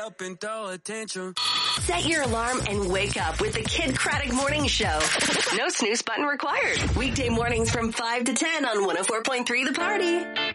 Up and throw attention. Set your alarm and wake up with the Kid Craddock Morning Show. No snooze button required. Weekday mornings from 5 to 10 on 104.3 The Party.